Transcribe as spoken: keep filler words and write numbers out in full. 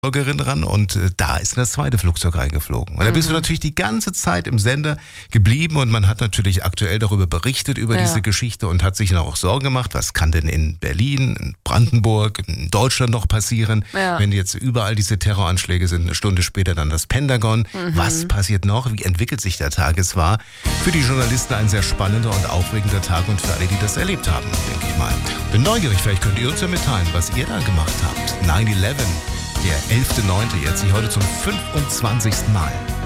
Bürgerin dran und äh, da ist das zweite Flugzeug reingeflogen. Und da bist du natürlich die ganze Zeit im Sender geblieben und man hat natürlich aktuell darüber berichtet, über Ja. diese Geschichte und hat sich noch auch Sorgen gemacht, was kann denn in Berlin, in Brandenburg, in Deutschland noch passieren, Ja. wenn jetzt überall diese Terroranschläge sind, eine Stunde später dann das Pentagon. Was passiert noch? Wie entwickelt sich der Tag? Es war für die Journalisten ein sehr spannender und aufregender Tag und für alle, die das erlebt haben, denke ich mal. Bin neugierig, vielleicht könnt ihr uns ja mitteilen, was ihr da gemacht habt. nine eleven. Der elfter neunte jetzt sich heute zum fünfundzwanzigsten Mal.